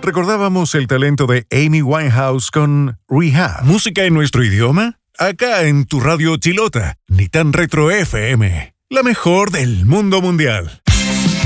Recordábamos el talento de Amy Winehouse con Rehab. Música en nuestro idioma, acá en tu radio chilota, ni tan retro FM, la mejor del mundo mundial.